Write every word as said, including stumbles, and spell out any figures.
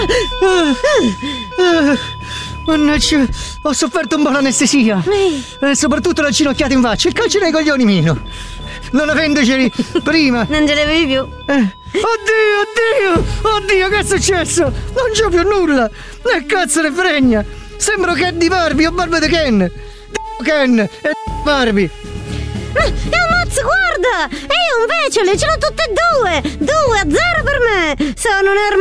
Mannaggia, ho sofferto un po' l'anestesia. E soprattutto la ginocchiata in faccia, il calcio nei coglioni meno. Non avendoceli prima. Non ce le avevi più. Eh. Oddio, oddio, oddio, che è successo? Non c'ho più nulla. Che cazzo ne fregna? Sembro Ken di Barbie o Barbie di Ken. Ken e Barbie. Ma ammazza, guarda! E io invece le ce l'ho tutte e due! Due a zero per me! Sono un